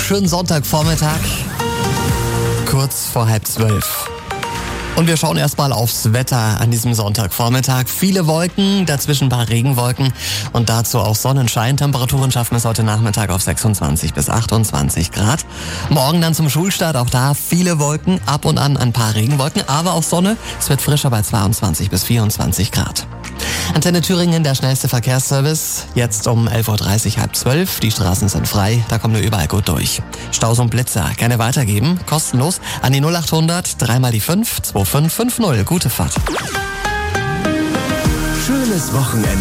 Schönen Sonntagvormittag, kurz vor 11:30. Und wir schauen erstmal aufs Wetter an diesem Sonntagvormittag. Viele Wolken, dazwischen ein paar Regenwolken und dazu auch Sonnenschein. Temperaturen schaffen wir es heute Nachmittag auf 26 bis 28 Grad. Morgen dann zum Schulstart, auch da viele Wolken, ab und an ein paar Regenwolken, aber auch Sonne. Es wird frischer bei 22 bis 24 Grad. Antenne Thüringen, der schnellste Verkehrsservice. Jetzt um 11:30 Uhr, 11:30. Die Straßen sind frei, da kommen wir überall gut durch. Staus und Blitzer gerne weitergeben, kostenlos an die 0800 3 mal die 5 2550. Gute Fahrt. Schönes Wochenende